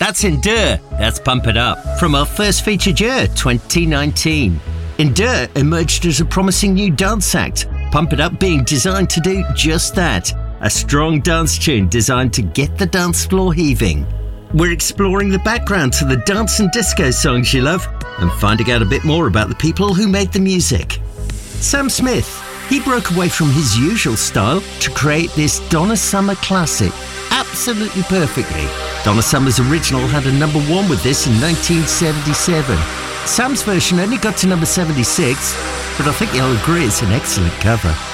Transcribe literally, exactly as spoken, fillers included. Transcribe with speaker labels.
Speaker 1: That's Endure, that's Pump It Up, from our first featured year, twenty nineteen. Endure emerged as a promising new dance act, Pump It Up being designed to do just that, a strong dance tune designed to get the dance floor heaving. We're exploring the background to the dance and disco songs you love and finding out a bit more about the people who made the music. Sam Smith, he broke away from his usual style to create this Donna Summer classic, absolutely perfectly. Donna Summer's original had a number one with this in nineteen seventy-seven. Sam's version only got to number seventy-six, but I think you'll agree it's an excellent cover.